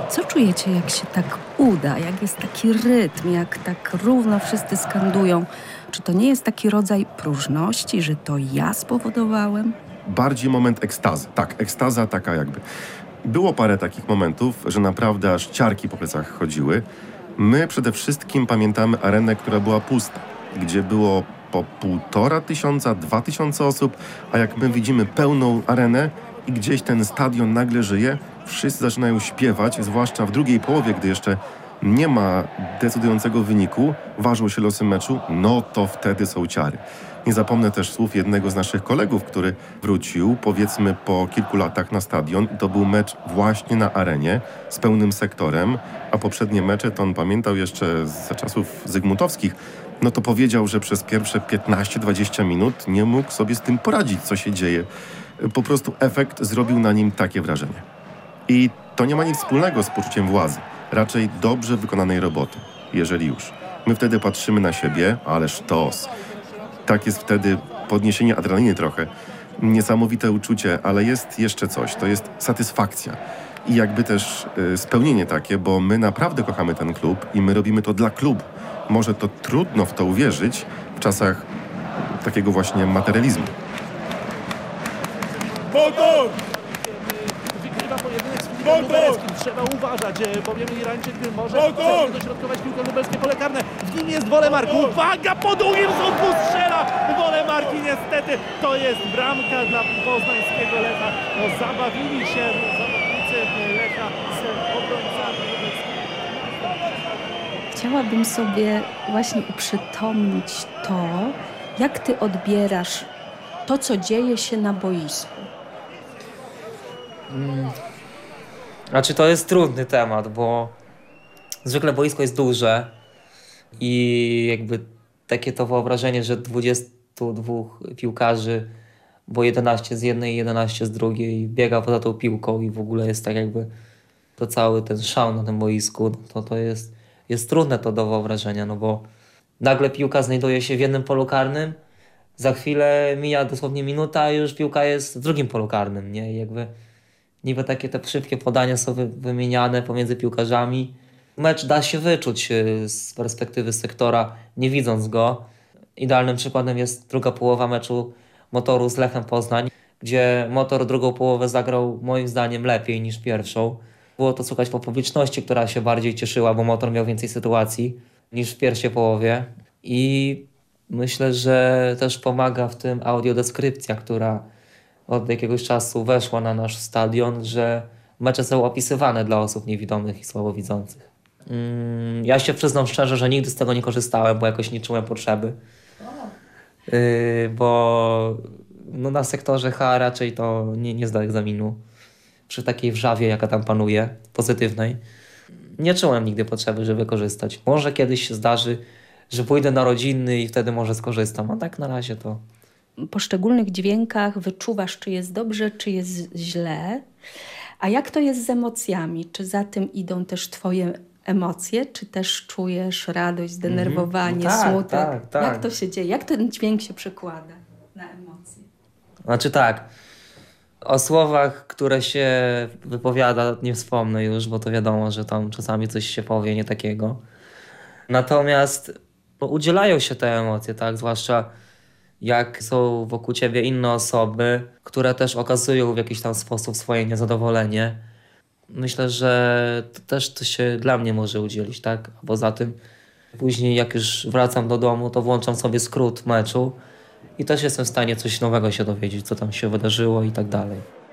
Co czujecie, jak się tak uda, jak jest taki rytm, jak tak równo wszyscy skandują? Czy to nie jest taki rodzaj próżności, że to ja spowodowałem? Bardziej moment ekstazy. Tak, ekstaza taka jakby. Było parę takich momentów, że naprawdę aż ciarki po plecach chodziły. My przede wszystkim pamiętamy arenę, która była pusta, gdzie było po 1500, 2000 osób, a jak my widzimy pełną arenę i gdzieś ten stadion nagle żyje, wszyscy zaczynają śpiewać, zwłaszcza w drugiej połowie, gdy jeszcze nie ma decydującego wyniku, ważą się losy meczu, no to wtedy są ciary. Nie zapomnę też słów jednego z naszych kolegów, który wrócił, powiedzmy po kilku latach na stadion i to był mecz właśnie na arenie z pełnym sektorem, a poprzednie mecze to on pamiętał jeszcze za czasów zygmuntowskich, no to powiedział, że przez pierwsze 15-20 minut nie mógł sobie z tym poradzić, co się dzieje. Po prostu efekt zrobił na nim takie wrażenie. I to nie ma nic wspólnego z poczuciem władzy, raczej dobrze wykonanej roboty, jeżeli już. My wtedy patrzymy na siebie, ale sztos. Tak jest wtedy podniesienie adrenaliny trochę. Niesamowite uczucie, ale jest jeszcze coś, to jest satysfakcja. I jakby też spełnienie takie, bo my naprawdę kochamy ten klub i my robimy to dla klubu. Może to trudno w to uwierzyć w czasach takiego właśnie materializmu. Motor! Wygrywa pojedynek z Filipem Lubelskim. Trzeba uważać, bowiem Irańczyk może dośrodkować piłkę lubelskie pole karne. W nim jest Wolemark. Uwaga, po długim rzutku strzela Wolemark i niestety to jest bramka dla poznańskiego Lecha. No, zabawili się zawodnicy Lecha z obrońcami lubelskimi. Chciałabym sobie właśnie uprzytomnić to, jak ty odbierasz to, co dzieje się na boisku. Znaczy to jest trudny temat, bo zwykle boisko jest duże i jakby takie to wyobrażenie, że 22 piłkarzy, bo 11 z jednej i 11 z drugiej biega poza tą piłką i w ogóle jest tak jakby to cały ten szał na tym boisku, to jest trudne to do wyobrażenia, no bo nagle piłka znajduje się w jednym polu karnym, za chwilę mija dosłownie minuta, a już piłka jest w drugim polu karnym, nie? I jakby niby takie te szybkie podania są wymieniane pomiędzy piłkarzami. Mecz da się wyczuć z perspektywy sektora, nie widząc go. Idealnym przykładem jest druga połowa meczu Motoru z Lechem Poznań, gdzie Motor drugą połowę zagrał moim zdaniem lepiej niż pierwszą. Było to słychać po publiczności, która się bardziej cieszyła, bo Motor miał więcej sytuacji niż w pierwszej połowie. I myślę, że też pomaga w tym audiodeskrypcja, która od jakiegoś czasu weszła na nasz stadion, że mecze są opisywane dla osób niewidomych i słabowidzących. Ja się przyznam szczerze, że nigdy z tego nie korzystałem, bo jakoś nie czułem potrzeby. Bo no, na sektorze H raczej to nie zda egzaminu. Przy takiej wrzawie, jaka tam panuje, pozytywnej, nie czułem nigdy potrzeby, żeby korzystać. Może kiedyś się zdarzy, że pójdę na rodzinny i wtedy może skorzystam, a tak na razie to... poszczególnych dźwiękach wyczuwasz, czy jest dobrze, czy jest źle. A jak to jest z emocjami? Czy za tym idą też twoje emocje? Czy też czujesz radość, zdenerwowanie, tak, smutek? tak. Jak to się dzieje? Jak ten dźwięk się przekłada na emocje? Znaczy tak, o słowach, które się wypowiada, nie wspomnę już, bo to wiadomo, że tam czasami coś się powie nie takiego. Natomiast udzielają się te emocje, tak, zwłaszcza jak są wokół ciebie inne osoby, które też okazują w jakiś tam sposób swoje niezadowolenie. Myślę, że też to się dla mnie może udzielić, tak? A poza tym później jak już wracam do domu, to włączam sobie skrót meczu i też jestem w stanie coś nowego się dowiedzieć, co tam się wydarzyło i tak dalej.